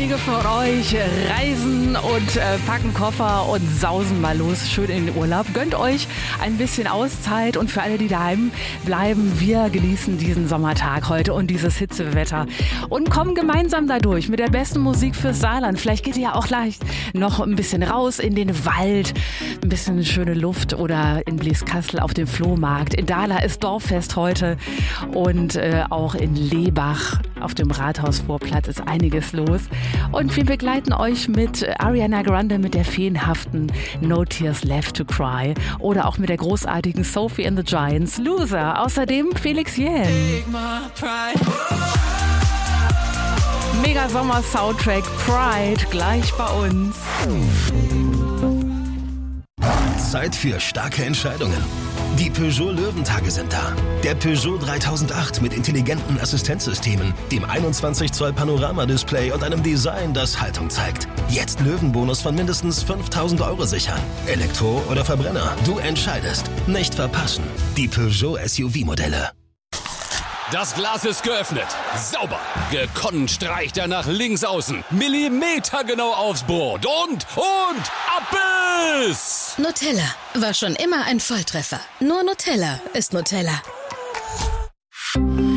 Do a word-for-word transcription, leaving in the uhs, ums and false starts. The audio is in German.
Einige von euch reisen und äh, packen Koffer und sausen mal los, schön in den Urlaub. Gönnt euch ein bisschen Auszeit und für alle, die daheim bleiben, wir genießen diesen Sommertag heute und dieses Hitzewetter und kommen gemeinsam dadurch mit der besten Musik fürs Saarland. Vielleicht geht ihr ja auch leicht noch ein bisschen raus in den Wald, ein bisschen schöne Luft oder in Blieskastel auf dem Flohmarkt. In Dahlem ist Dorffest heute und äh, auch in Lebach auf dem Rathausvorplatz ist einiges los. Und wir begleiten euch mit Ariana Grande mit der feenhaften No Tears Left to Cry oder auch mit der großartigen Sophie and the Giants Loser. Außerdem Felix Jähn. Mega Sommer Soundtrack Pride gleich bei uns. Zeit für starke Entscheidungen. Die Peugeot Löwentage sind da. Der Peugeot dreitausendacht mit intelligenten Assistenzsystemen, dem einundzwanzig Zoll Panoramadisplay und einem Design, das Haltung zeigt. Jetzt Löwenbonus von mindestens fünftausend Euro sichern. Elektro oder Verbrenner, du entscheidest. Nicht verpassen. Die Peugeot S U V-Modelle. Das Glas ist geöffnet. Sauber. Gekonnt streicht er nach links außen. Millimetergenau aufs Brot. Und, und, ab es! Nutella war schon immer ein Volltreffer. Nur Nutella ist Nutella.